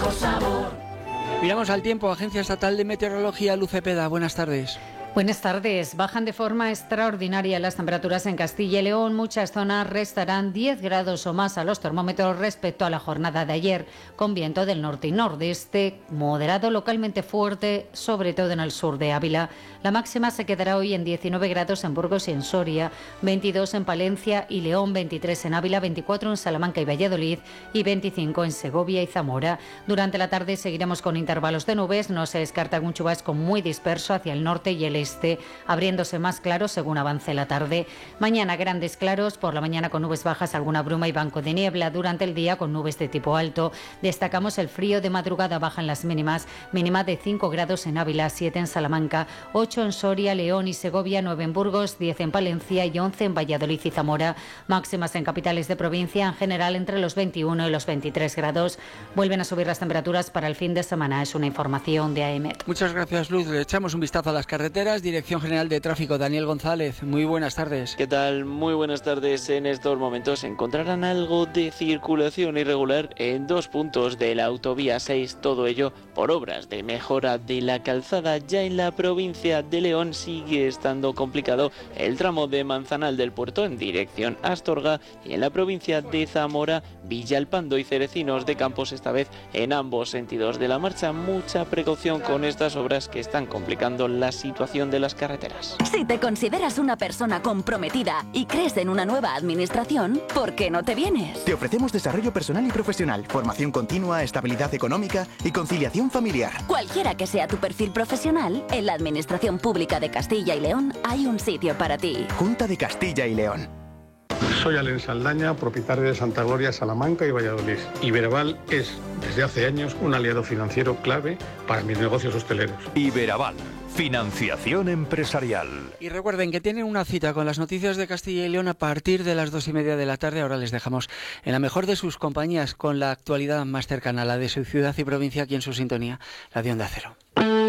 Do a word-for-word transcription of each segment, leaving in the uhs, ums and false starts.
nuevo sabor. Miramos al tiempo. Agencia Estatal de Meteorología, Luz Cepeda. Buenas tardes. Buenas tardes. Bajan de forma extraordinaria las temperaturas en Castilla y León. Muchas zonas restarán diez grados o más a los termómetros respecto a la jornada de ayer, con viento del norte y nordeste, moderado, localmente fuerte, sobre todo en el sur de Ávila. La máxima se quedará hoy en diecinueve grados en Burgos y en Soria, veintidós en Palencia y León, veintitrés en Ávila, veinticuatro en Salamanca y Valladolid y veinticinco en Segovia y Zamora. Durante la tarde seguiremos con intervalos de nubes. No se descarta algún chubasco muy disperso hacia el norte y el este, abriéndose más claros según avance la tarde. Mañana grandes claros, por la mañana con nubes bajas, alguna bruma y banco de niebla. Durante el día con nubes de tipo alto. Destacamos el frío de madrugada, bajan las mínimas, mínima de cinco grados en Ávila, siete en Salamanca, ocho en Soria, León y Segovia, nueve en Burgos, diez en Palencia y once en Valladolid y Zamora. Máximas en capitales de provincia en general entre los veintiuno y los veintitrés grados. Vuelven a subir las temperaturas para el fin de semana. Es una información de A E M E T. Muchas gracias, Luz. Le echamos un vistazo a las carreteras. Dirección General de Tráfico, Daniel González. Muy buenas tardes. ¿Qué tal? Muy buenas tardes. En estos momentos encontrarán algo de circulación irregular en dos puntos de la autovía seis, todo ello por obras de mejora de la calzada. Ya en la provincia de León sigue estando complicado el tramo de Manzanal del Puerto en dirección Astorga, y en la provincia de Zamora, Villalpando y Cerecinos de Campos, esta vez en ambos sentidos de la marcha. Mucha precaución con estas obras que están complicando la situación de las carreteras. Si te consideras una persona comprometida y crees en una nueva administración, ¿por qué no te vienes? Te ofrecemos desarrollo personal y profesional, formación continua, estabilidad económica y conciliación familiar. Cualquiera que sea tu perfil profesional, en la Administración Pública de Castilla y León hay un sitio para ti. Junta de Castilla y León. Soy Alen Saldaña, propietario de Santa Gloria, Salamanca y Valladolid. Iberaval es, desde hace años, un aliado financiero clave para mis negocios hosteleros. Iberaval, financiación empresarial. Y recuerden que tienen una cita con las noticias de Castilla y León a partir de las dos y media de la tarde. Ahora les dejamos en la mejor de sus compañías, con la actualidad más cercana a la de su ciudad y provincia, aquí en su sintonía, la de Onda Cero.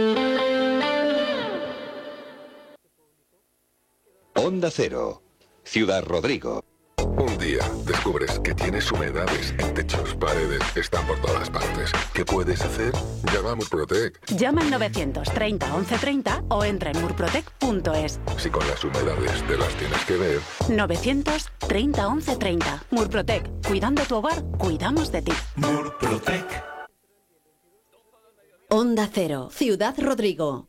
Onda Cero, Ciudad Rodrigo. Un día descubres que tienes humedades en techos, paredes, están por todas partes. ¿Qué puedes hacer? Llama a Murprotec. Llama al novecientos treinta once treinta o entra en murprotec punto es. Si con las humedades te las tienes que ver. novecientos treinta once treinta. Murprotec. Cuidando tu hogar, cuidamos de ti. Murprotec. Onda Cero, Ciudad Rodrigo.